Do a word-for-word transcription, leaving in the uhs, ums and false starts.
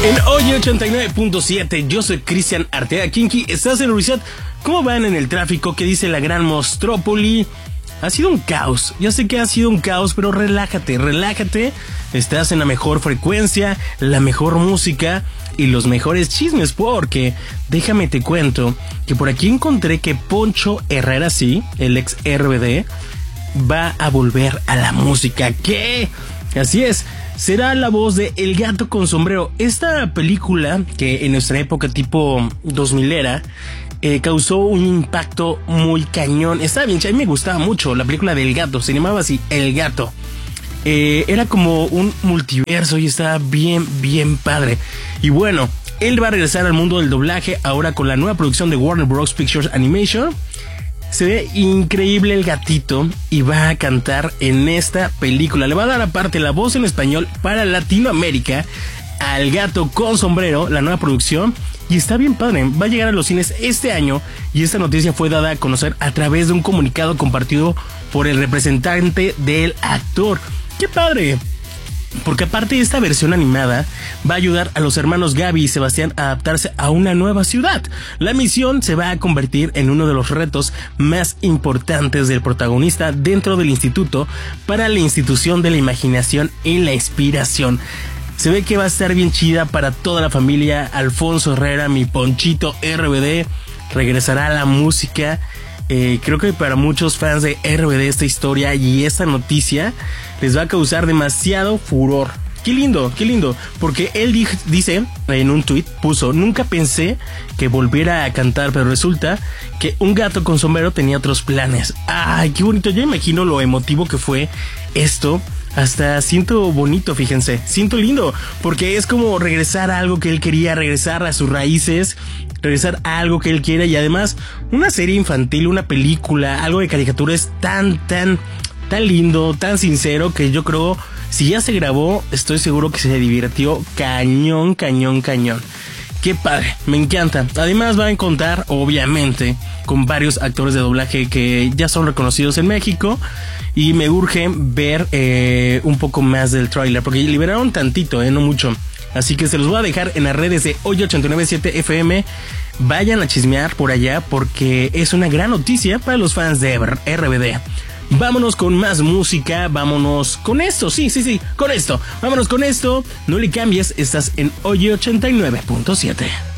En Hoy ochenta y nueve punto siete, yo soy Cristian Arteaga Kinky. Estás en Reset. ¿Cómo van en el tráfico? ¿Qué dice la gran Mostrópoli? Ha sido un caos. Ya sé que ha sido un caos, pero relájate, relájate. Estás en la mejor frecuencia, la mejor música y los mejores chismes, porque déjame te cuento que por aquí encontré que Poncho Herrera, sí, el ex R B D, va a volver a la música. ¿Qué? Así es. Será la voz de El Gato con Sombrero. Esta película, que en nuestra época tipo dos milera, eh, causó un impacto muy cañón. Estaba bien, a mí me gustaba mucho la película del gato. Se llamaba así, El Gato. Eh, era como un multiverso y estaba bien, bien padre. Y bueno, él va a regresar al mundo del doblaje ahora con la nueva producción de Warner Bros. Pictures Animation. Se ve increíble el gatito y va a cantar en esta película. Le va a dar aparte la voz en español para Latinoamérica al Gato con Sombrero, la nueva producción. Y está bien padre, va a llegar a los cines este año y esta noticia fue dada a conocer a través de un comunicado compartido por el representante del actor. ¡Qué padre! Porque aparte de esta versión animada, va a ayudar a los hermanos Gaby y Sebastián a adaptarse a una nueva ciudad. La misión se va a convertir en uno de los retos más importantes del protagonista dentro del instituto para la institución de la imaginación y la inspiración. Se ve que va a estar bien chida para toda la familia. Alfonso Herrera, mi Ponchito R B D, regresará a la música. Eh, creo que para muchos fans de R B D esta historia y esta noticia les va a causar demasiado furor. Qué lindo, qué lindo, porque él di- dice en un tweet, puso: nunca pensé que volviera a cantar, pero resulta que Un Gato con Sombrero tenía otros planes. Ay, qué bonito, yo imagino lo emotivo que fue esto. Hasta siento bonito, fíjense, siento lindo, porque es como regresar a algo que él quería, regresar a sus raíces, regresar a algo que él quiere. Y además, una serie infantil, una película, algo de caricatura es tan, tan, tan lindo, tan sincero, que yo creo, si ya se grabó, estoy seguro que se divirtió cañón, cañón, cañón. Qué padre, me encanta. Además van a contar, obviamente, con varios actores de doblaje que ya son reconocidos en México. Y me urge ver eh, un poco más del tráiler, porque liberaron tantito, eh, no mucho. Así que se los voy a dejar en las redes de Hoy ochenta y nueve punto siete F M. Vayan a chismear por allá, porque es una gran noticia para los fans de R B D. Vámonos con más música, vámonos con esto, sí, sí, sí, con esto. Vámonos con esto, no le cambies, estás en Hoy ochenta y nueve punto siete.